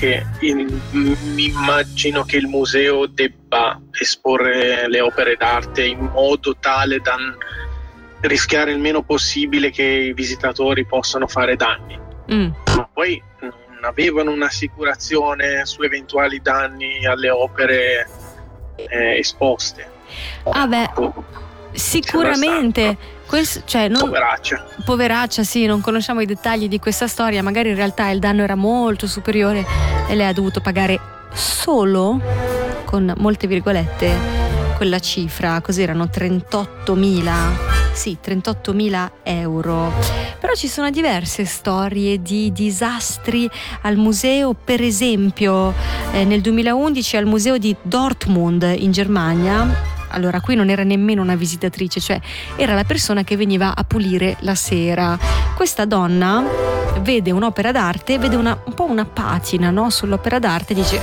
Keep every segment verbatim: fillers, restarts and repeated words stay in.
che in, mi immagino che il museo debba esporre le opere d'arte in modo tale da rischiare il meno possibile che i visitatori possano fare danni. Mm. Ma poi non avevano un'assicurazione su eventuali danni alle opere eh, esposte. Ah beh, sicuramente. Quel, cioè, non, poveraccia. Poveraccia, sì, non conosciamo i dettagli di questa storia, magari in realtà il danno era molto superiore e lei ha dovuto pagare solo, con molte virgolette, quella cifra, così erano trentottomila, sì, trentottomila euro. Però ci sono diverse storie di disastri al museo, per esempio eh, nel duemilaundici al museo di Dortmund in Germania. Allora, qui non era nemmeno una visitatrice, cioè era la persona che veniva a pulire la sera. Questa donna vede un'opera d'arte, vede una, un po' una patina, no, sull'opera d'arte e dice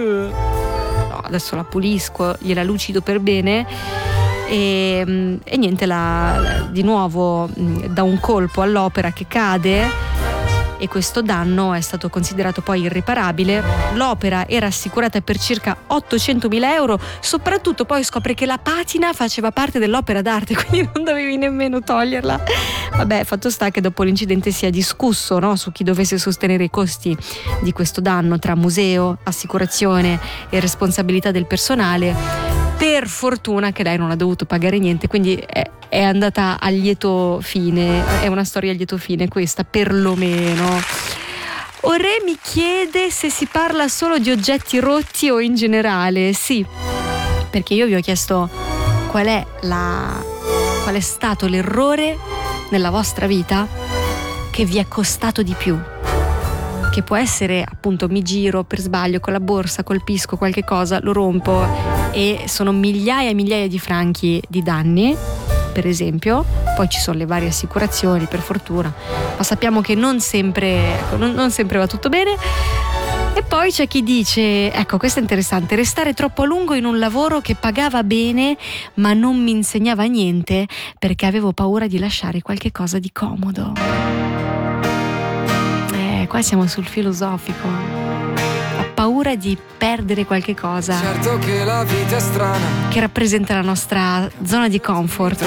no, adesso la pulisco, gliela lucido per bene e, e niente, la, la, di nuovo dà un colpo all'opera che cade e questo danno è stato considerato poi irreparabile. L'opera era assicurata per circa ottocentomila euro, soprattutto poi scopre che la patina faceva parte dell'opera d'arte, quindi non dovevi nemmeno toglierla. Vabbè, fatto sta che dopo l'incidente si è discusso, no, su chi dovesse sostenere i costi di questo danno tra museo, assicurazione e responsabilità del personale. Per fortuna che lei non ha dovuto pagare niente, quindi è, è andata a lieto fine, è una storia a lieto fine questa, perlomeno. Ore mi chiede se si parla solo di oggetti rotti o in generale. Sì, perché io vi ho chiesto qual è la qual è stato l'errore nella vostra vita che vi è costato di più, che può essere appunto mi giro per sbaglio con la borsa, colpisco qualche cosa, lo rompo e sono migliaia e migliaia di franchi di danni, per esempio. Poi ci sono le varie assicurazioni, per fortuna, ma sappiamo che non sempre, non, non sempre va tutto bene. E poi c'è chi dice, ecco, questo è interessante, restare troppo a lungo in un lavoro che pagava bene ma non mi insegnava niente perché avevo paura di lasciare qualche cosa di comodo. Eh, qua siamo sul filosofico. Paura di perdere qualche cosa, certo che la vita è strana, che rappresenta la nostra zona di comfort.